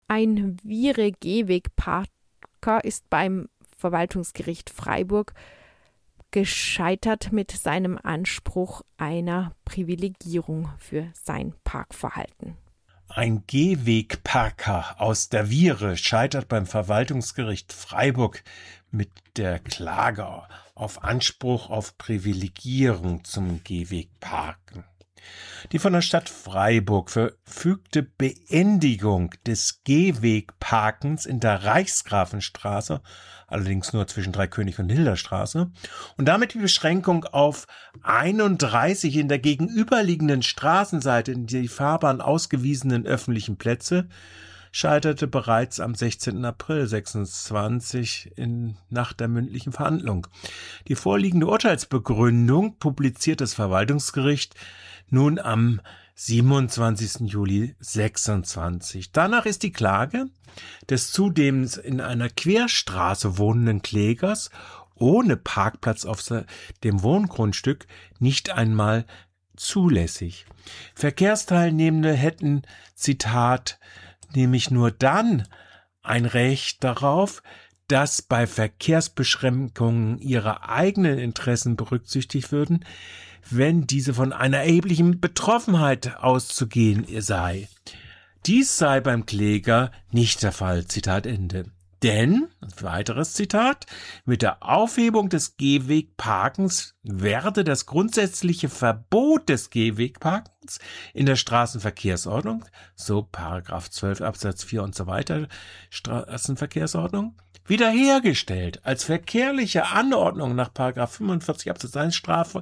Ein Viere-Gehweg-Parker ist beim Verwaltungsgericht Freiburg gescheitert mit seinem Anspruch einer Privilegierung für sein Parkverhalten. Ein Gehwegparker aus der Viere scheitert beim Verwaltungsgericht Freiburg mit der Klage auf Anspruch auf Privilegierung zum Gehwegparken. Die von der Stadt Freiburg verfügte Beendigung des Gehwegparkens in der Reichsgrafenstraße, allerdings nur zwischen Dreikönig und Hilderstraße, und damit die Beschränkung auf 31 in der gegenüberliegenden Straßenseite in die Fahrbahn ausgewiesenen öffentlichen Plätze scheiterte bereits am 16. April 26 nach der mündlichen Verhandlung. Die vorliegende Urteilsbegründung publiziert das Verwaltungsgericht nun am 27. Juli 26. Danach ist die Klage des zudem in einer Querstraße wohnenden Klägers ohne Parkplatz auf dem Wohngrundstück nicht einmal zulässig. Verkehrsteilnehmende hätten, Zitat, nämlich nur dann ein Recht darauf, dass bei Verkehrsbeschränkungen ihre eigenen Interessen berücksichtigt würden, wenn diese von einer erheblichen Betroffenheit auszugehen sei. Dies sei beim Kläger nicht der Fall, Zitat Ende. Denn, weiteres Zitat, mit der Aufhebung des Gehwegparkens werde das grundsätzliche Verbot des Gehwegparkens in der Straßenverkehrsordnung, so Paragraph 12 Absatz 4 und so weiter Straßenverkehrsordnung, wiederhergestellt als verkehrliche Anordnung nach Paragraph 45 Absatz 1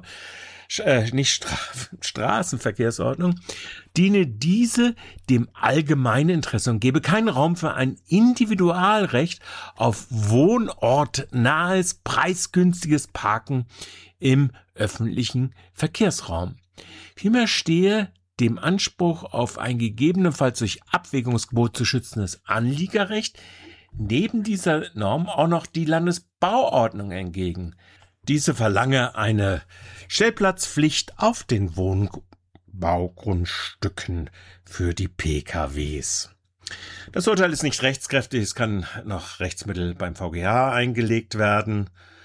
Straßenverkehrsordnung, diene diese dem allgemeinen Interesse und gebe keinen Raum für ein Individualrecht auf wohnortnahes, preisgünstiges Parken im öffentlichen Verkehrsraum. Vielmehr stehe dem Anspruch auf ein gegebenenfalls durch Abwägungsgebot zu schützendes Anliegerrecht neben dieser Norm auch noch die Landesbauordnung entgegen. Diese verlange eine Stellplatzpflicht auf den Wohnbaugrundstücken für die PKWs. Das Urteil ist nicht rechtskräftig, es kann noch Rechtsmittel beim VGH eingelegt werden.